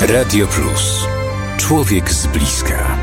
Radio Plus. Człowiek z bliska.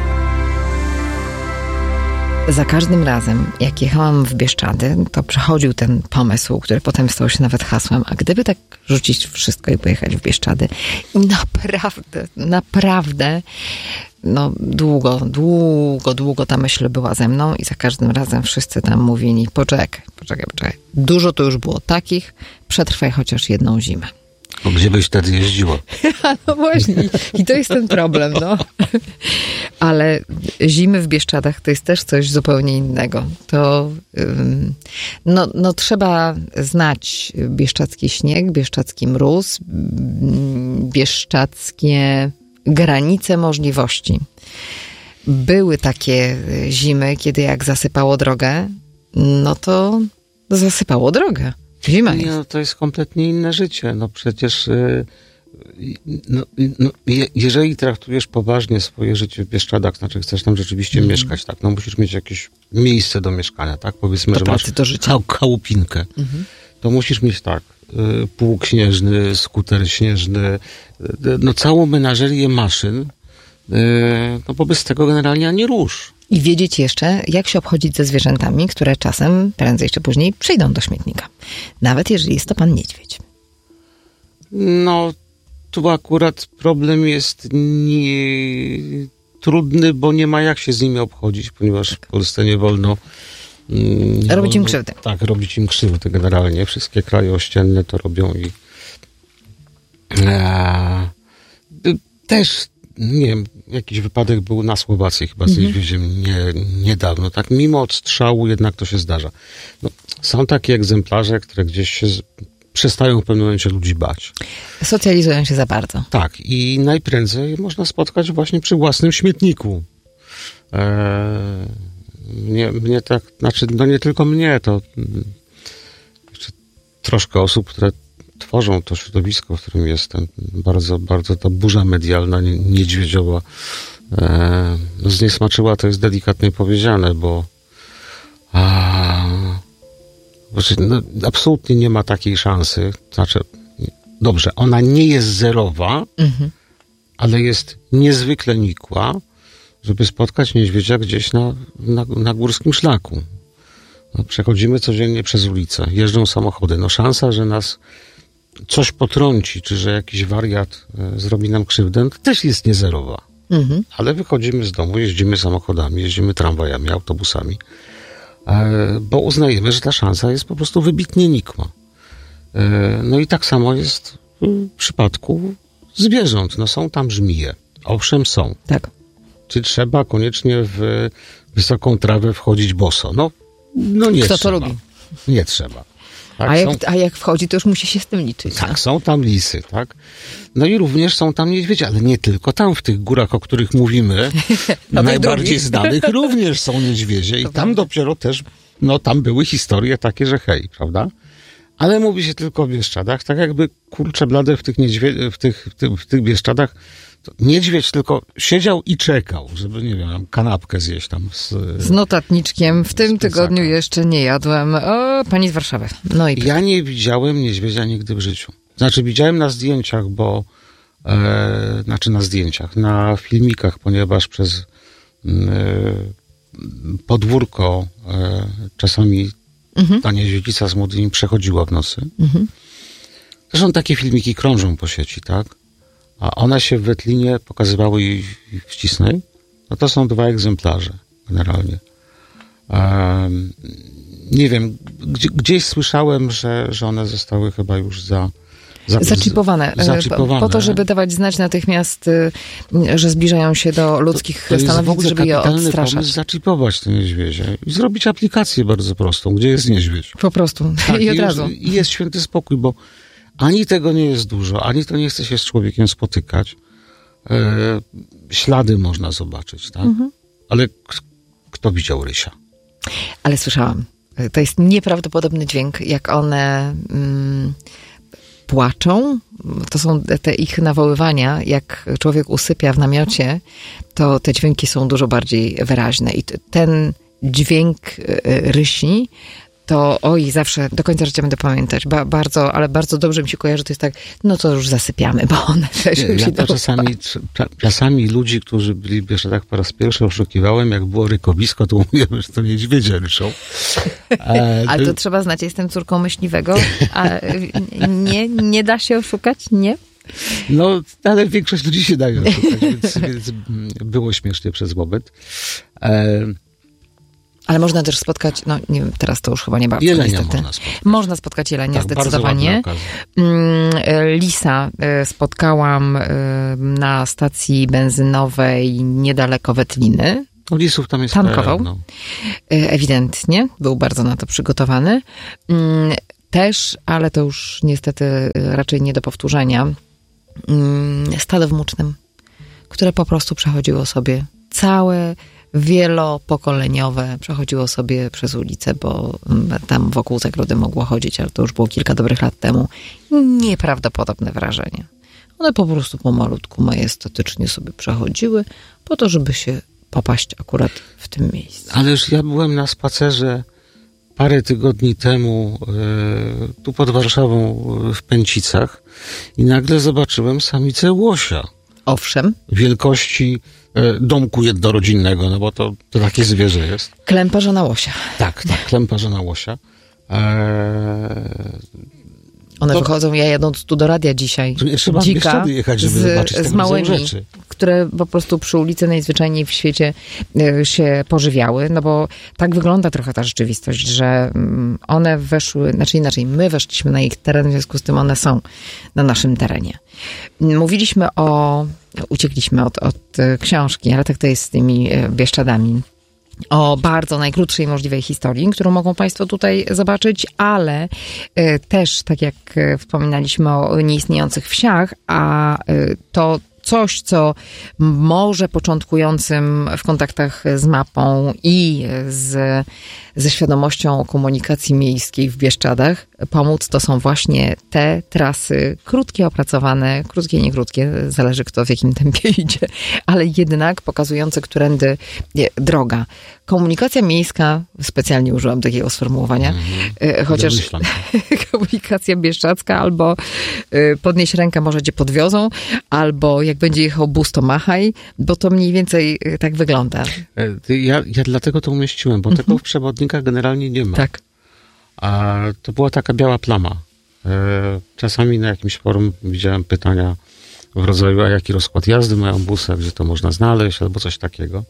Za każdym razem, jak jechałam w Bieszczady, to przechodził ten pomysł, który potem stał się nawet hasłem, a gdyby tak rzucić wszystko i pojechać w Bieszczady. I naprawdę, no długo ta myśl była ze mną i za każdym razem wszyscy tam mówili, poczekaj. Dużo to już było takich, przetrwaj chociaż jedną zimę. Bo gdzie byś wtedy jeździło? No właśnie. I to jest ten problem, no. Ale zimy w Bieszczadach to jest też coś zupełnie innego. To no trzeba znać bieszczadzki śnieg, bieszczadzki mróz, bieszczadzkie granice możliwości. Były takie zimy, kiedy jak zasypało drogę, no to zasypało drogę. Zima jest. Nie, to jest kompletnie inne życie. No przecież jeżeli traktujesz poważnie swoje życie w Bieszczadach, znaczy chcesz tam rzeczywiście mieszkać, tak, no musisz mieć jakieś miejsce do mieszkania, tak, powiedzmy, że masz chałupinkę, to musisz mieć tak, pług śnieżny, skuter śnieżny, no całą menażerię maszyn, no bo bez tego generalnie ani rusz. I wiedzieć jeszcze, jak się obchodzić ze zwierzętami, które czasem, prędzej czy później, przyjdą do śmietnika. Nawet jeżeli jest to pan niedźwiedź. No, tu akurat problem jest trudny, bo nie ma jak się z nimi obchodzić, ponieważ w Polsce nie wolno... robić im krzywdy. Tak, robić im krzywdy generalnie. Wszystkie kraje ościenne to robią i... też, nie wiem, jakiś wypadek był na Słowacji chyba z niedźwiedziem niedawno. Tak, mimo odstrzału jednak to się zdarza. No, są takie egzemplarze, które gdzieś się przestają w pewnym momencie ludzi bać. Socjalizują się za bardzo. Tak, i najprędzej można spotkać właśnie przy własnym śmietniku. Mnie tak, znaczy, no nie tylko mnie, to jeszcze troszkę osób, które tworzą to środowisko, w którym jestem. Bardzo ta burza medialna, niedźwiedziowa zniesmaczyła, to jest delikatnie powiedziane, bo no, absolutnie nie ma takiej szansy. Znaczy, dobrze, ona nie jest zerowa, ale jest niezwykle nikła, żeby spotkać niedźwiedzia gdzieś na górskim szlaku. No, przechodzimy codziennie przez ulicę, jeżdżą samochody. No szansa, że nas coś potrąci, czy że jakiś wariat zrobi nam krzywdę, to też jest niezerowa. Ale wychodzimy z domu, jeździmy samochodami, jeździmy tramwajami, autobusami, bo uznajemy, że ta szansa jest po prostu wybitnie nikła. No i tak samo jest w przypadku zwierząt. No są tam żmije. Owszem, są. Tak. Czy trzeba koniecznie w wysoką trawę wchodzić boso? No nie Kto trzeba. to lubi? Nie trzeba. Tak, a jak wchodzi, to już musi się z tym liczyć. Tak, są tam lisy, tak. No i również są tam niedźwiedzie, ale nie tylko tam, w tych górach, o których mówimy, najbardziej znanych również są niedźwiedzie i tam dopiero też, no tam były historie takie, że hej, prawda? Ale mówi się tylko o Bieszczadach, tak jakby kurczę blade w tych Bieszczadach, to niedźwiedź tylko siedział i czekał, żeby, nie wiem, kanapkę zjeść tam z notatniczkiem. W tym tygodniu jeszcze nie jadłem. O, pani z Warszawy. No i ja nie widziałem niedźwiedzia nigdy w życiu. Znaczy widziałem na zdjęciach, bo na filmikach, ponieważ przez podwórko czasami ta niedźwiedzica z młodymi przechodziła w nocy. Zresztą takie filmiki krążą po sieci, tak? A one się w Wetlinie pokazywały i w Ścisnej. No to są 2 egzemplarze generalnie. Nie wiem, gdzieś słyszałem, że one zostały chyba już zaczipowane. Po to, żeby dawać znać natychmiast, że zbliżają się do ludzkich stanowisk, żeby je odstraszać. Pomysł zaczipować te niedźwiedzie i zrobić aplikację bardzo prostą, gdzie jest niedźwiedź. Po prostu. Tak, i od razu. I jest święty spokój, bo ani tego nie jest dużo, ani to nie chce się z człowiekiem spotykać. Ślady można zobaczyć, tak? Ale kto widział rysia? Ale słyszałam. To jest nieprawdopodobny dźwięk, jak one płaczą. To są te ich nawoływania. Jak człowiek usypia w namiocie, to te dźwięki są dużo bardziej wyraźne. I ten dźwięk rysi to zawsze do końca życia będę pamiętać. Bardzo, ale bardzo dobrze mi się kojarzy, to jest tak, no to już zasypiamy, bo one też już ja to czasami ludzi, którzy byli w Bieszczadach po raz pierwszy, oszukiwałem, jak było rykowisko, to mówiłem, że to niedźwiedzie ryczą. Ale to trzeba znać, jestem córką myśliwego, a nie da się oszukać, nie? No, ale większość ludzi się daje oszukać, więc było śmiesznie przez moment. Ale można też spotkać, no nie wiem, teraz to już chyba nie bardzo. Jelenia niestety. można spotkać. Można spotkać jelenia, zdecydowanie. Lisa spotkałam na stacji benzynowej niedaleko Wetliny. Lisów tam jest tankował. No. Ewidentnie, był bardzo na to przygotowany. Też, ale to już niestety raczej nie do powtórzenia, stado w Mucznym, które po prostu przechodziło sobie całe, wielopokoleniowe, przechodziło sobie przez ulicę, bo tam wokół zagrody mogło chodzić, ale to już było kilka dobrych lat temu. Nieprawdopodobne wrażenie. One po prostu pomalutku, majestatycznie sobie przechodziły, po to, żeby się popaść akurat w tym miejscu. Ależ ja byłem na spacerze parę tygodni temu tu pod Warszawą w Pęcicach i nagle zobaczyłem samicę łosia. Owszem. Wielkości domku jednorodzinnego, no bo to takie zwierzę jest. Klęparza łosia. Tak, klęparza łosia. One wychodzą, ja jadąc tu do radia dzisiaj, nie trzeba dzika jechać, żeby zobaczyć z małymi rzeczy, które po prostu przy ulicy najzwyczajniej w świecie się pożywiały, no bo tak wygląda trochę ta rzeczywistość, że one weszły, znaczy inaczej, my weszliśmy na ich teren, w związku z tym one są na naszym terenie. Uciekliśmy od książki, ale tak to jest z tymi Bieszczadami. O bardzo najkrótszej możliwej historii, którą mogą Państwo tutaj zobaczyć, ale też, tak jak wspominaliśmy o nieistniejących wsiach, a to coś, co może początkującym w kontaktach z mapą i ze świadomością o komunikacji miejskiej w Bieszczadach pomóc, to są właśnie te trasy krótkie, opracowane, krótkie, nie krótkie, zależy kto w jakim tempie idzie, ale jednak pokazujące, którędy droga. Komunikacja miejska, specjalnie użyłam takiego sformułowania, chociaż komunikacja bieszczadzka albo podnieś rękę, może cię podwiozą, albo jak będzie jechał bus, to machaj, bo to mniej więcej tak wygląda. Ja dlatego to umieściłem, bo tego w przewodnikach generalnie nie ma. Tak. A to była taka biała plama. Czasami na jakimś forum widziałem pytania w rodzaju, a jaki rozkład jazdy mają busy, gdzie to można znaleźć, albo coś takiego.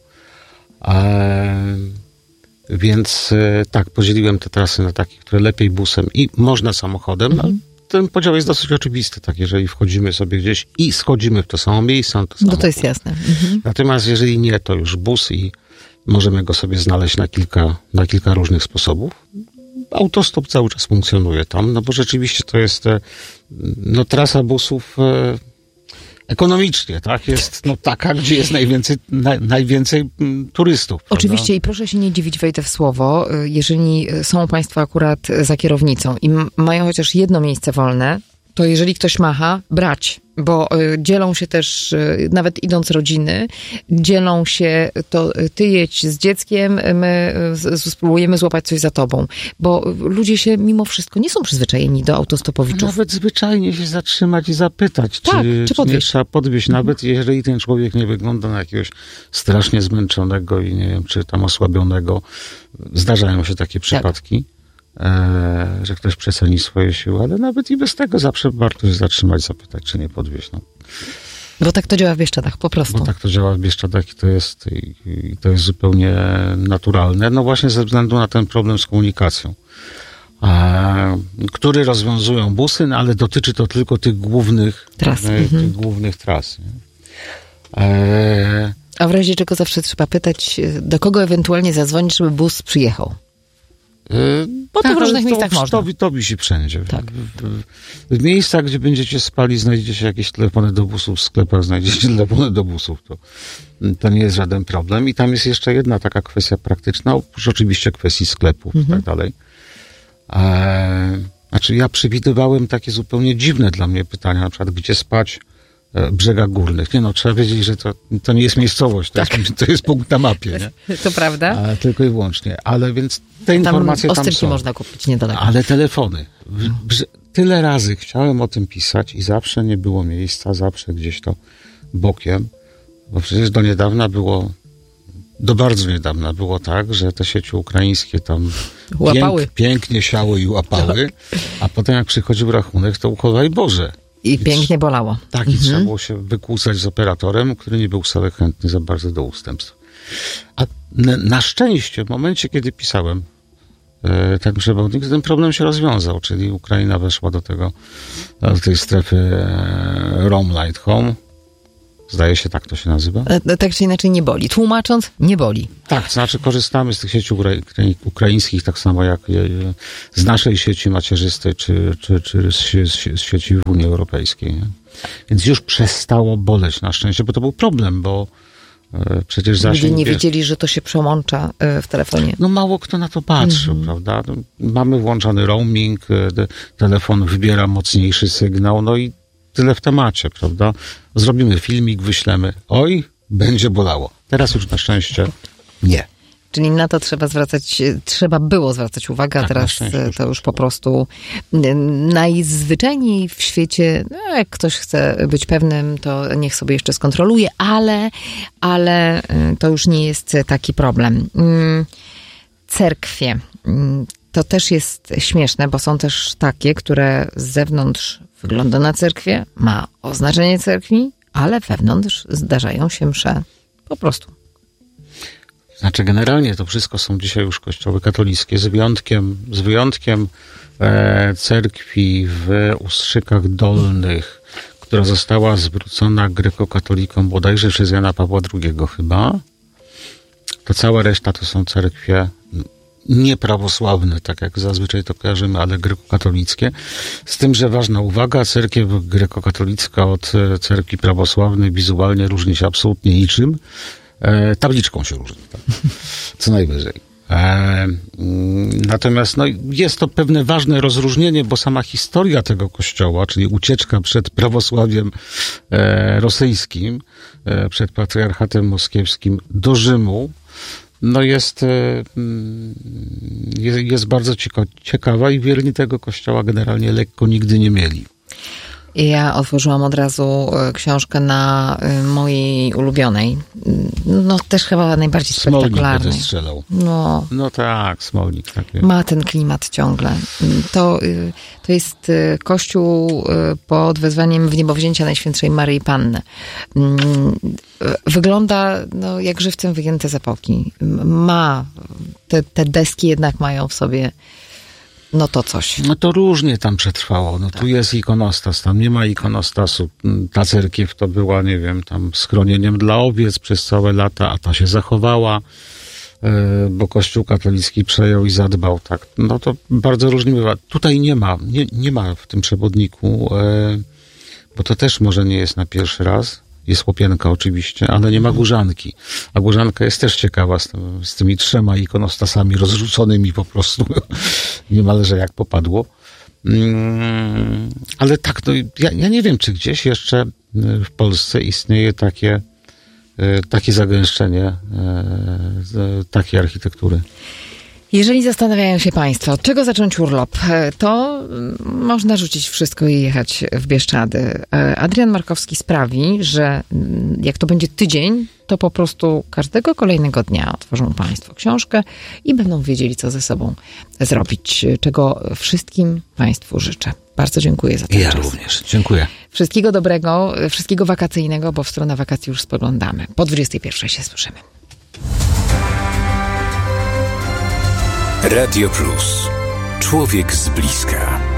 Więc tak, podzieliłem te trasy na takie, które lepiej busem i można samochodem, ale ten podział jest dosyć oczywisty, tak, jeżeli wchodzimy sobie gdzieś i schodzimy w to samo miejsce, to samochód. No to jest jasne. Natomiast jeżeli nie, to już bus i możemy go sobie znaleźć na kilka różnych sposobów. Autostop cały czas funkcjonuje tam, no bo rzeczywiście to jest trasa busów ekonomicznie, tak? Jest taka, gdzie jest najwięcej turystów. Prawda? Oczywiście i proszę się nie dziwić, wejdę w słowo, jeżeli są Państwo akurat za kierownicą i mają chociaż jedno miejsce wolne, to jeżeli ktoś macha, brać, bo dzielą się też, nawet idąc rodziny, dzielą się, to ty jedź z dzieckiem, my spróbujemy złapać coś za tobą, bo ludzie się mimo wszystko nie są przyzwyczajeni do autostopowiczów. Nawet zwyczajnie się zatrzymać i zapytać, czy nie trzeba podwieźć, nawet jeżeli ten człowiek nie wygląda na jakiegoś strasznie zmęczonego i nie wiem, czy tam osłabionego. Zdarzają się takie przypadki. Że ktoś przeceni swoje siły, ale nawet i bez tego zawsze warto się zatrzymać, zapytać, czy nie podwieźć. Bo tak to działa w Bieszczadach, po prostu. Bo tak to działa w Bieszczadach i to jest zupełnie naturalne. No właśnie ze względu na ten problem z komunikacją, który rozwiązują busy, no ale dotyczy to tylko tych głównych tras. A w razie czego zawsze trzeba pytać, do kogo ewentualnie zadzwonić, żeby bus przyjechał. Bo to w różnych miejscach można. To wisi wszędzie. Tak. W miejscach, gdzie będziecie spali, znajdziecie jakieś telefony do busów, w sklepach znajdziecie telefony do busów. To nie jest żaden problem. I tam jest jeszcze jedna taka kwestia praktyczna, oprócz oczywiście kwestii sklepów i tak dalej. Znaczy ja przewidywałem takie zupełnie dziwne dla mnie pytania, na przykład gdzie spać Brzegach Górnych. Nie no, trzeba wiedzieć, że to nie jest miejscowość, to jest punkt na mapie. Nie? To prawda. Tylko i wyłącznie. Ale więc te informacje tam są. Ostryki można kupić niedaleko. Ale telefony. Tyle razy chciałem o tym pisać i zawsze nie było miejsca, zawsze gdzieś to bokiem, bo przecież do bardzo niedawna było tak, że te sieci ukraińskie tam pięknie siały i łapały, a potem jak przychodził rachunek, to uchowaj Boże. I pięknie bolało. Tak, i trzeba było się wykłócać z operatorem, który nie był wcale chętny za bardzo do ustępstw. A na szczęście w momencie, kiedy pisałem ten przewodnik, ten problem się rozwiązał, czyli Ukraina weszła do tej strefy Rome Light Home. Zdaje się, tak to się nazywa. Tak czy inaczej nie boli. Tłumacząc, nie boli. Tak, to znaczy korzystamy z tych sieci ukraińskich tak samo jak z naszej sieci macierzystej, czy z sieci w Unii Europejskiej. Nie? Więc już przestało boleć na szczęście, bo to był problem, bo przecież zasięg... Ludzie nie wiedzieli, że to się przełącza w telefonie. No mało kto na to patrzył, prawda? Mamy włączony roaming, telefon wybiera mocniejszy sygnał, no i tyle w temacie, prawda? Zrobimy filmik, wyślemy. Oj, będzie bolało. Teraz już na szczęście nie. Czyli na to trzeba było zwracać uwagę, a teraz to już po prostu najzwyczajniej w świecie, no jak ktoś chce być pewnym, to niech sobie jeszcze skontroluje, ale to już nie jest taki problem. Cerkwie. To też jest śmieszne, bo są też takie, które z zewnątrz wygląda na cerkwie, ma oznaczenie cerkwi, ale wewnątrz zdarzają się msze. Po prostu. Znaczy generalnie to wszystko są dzisiaj już kościoły katolickie, z wyjątkiem cerkwi w Ustrzykach Dolnych, która została zwrócona grekokatolikom bodajże przez Jana Pawła II chyba. To cała reszta to są cerkwie nieprawosławne, tak jak zazwyczaj to kojarzymy, ale grekokatolickie. Z tym, że ważna uwaga, cerkiew grekokatolicka od cerkwi prawosławnej wizualnie różni się absolutnie niczym. Tabliczką się różni, tak? Co najwyżej. Natomiast jest to pewne ważne rozróżnienie, bo sama historia tego kościoła, czyli ucieczka przed prawosławiem rosyjskim, przed patriarchatem moskiewskim do Rzymu, jest bardzo ciekawa i wierni tego kościoła generalnie lekko nigdy nie mieli. Ja otworzyłam od razu książkę na mojej ulubionej. No też chyba najbardziej spektakularnej. Smolnik strzelał. No tak, Smolnik. Tak jest. Ma ten klimat ciągle. To jest kościół pod wezwaniem wniebowzięcia Najświętszej Maryi Panny. Wygląda jak żywcem wyjęte z epoki. Ma te deski jednak mają w sobie to coś. No to różnie tam przetrwało. Tak. Tu jest ikonostas, tam nie ma ikonostasu. Ta cerkiew to była, nie wiem, tam schronieniem dla owiec przez całe lata, a ta się zachowała, bo Kościół katolicki przejął i zadbał. Tak. No to bardzo różnie bywa. Tutaj nie ma w tym przewodniku, bo to też może nie jest na pierwszy raz. Jest łopienka oczywiście, ale nie ma górzanki. A górzanka jest też ciekawa z tymi 3 ikonostasami rozrzuconymi po prostu. Niemalże jak popadło. Ale tak, ja nie wiem, czy gdzieś jeszcze w Polsce istnieje takie zagęszczenie takiej architektury. Jeżeli zastanawiają się Państwo, od czego zacząć urlop, to można rzucić wszystko i jechać w Bieszczady. Adrian Markowski sprawi, że jak to będzie tydzień, to po prostu każdego kolejnego dnia otworzą Państwo książkę i będą wiedzieli, co ze sobą zrobić, czego wszystkim Państwu życzę. Bardzo dziękuję za ten czas. Ja również. Dziękuję. Wszystkiego dobrego, wszystkiego wakacyjnego, bo w stronę wakacji już spoglądamy. Po 21 się słyszymy. Radio Plus. Człowiek z bliska.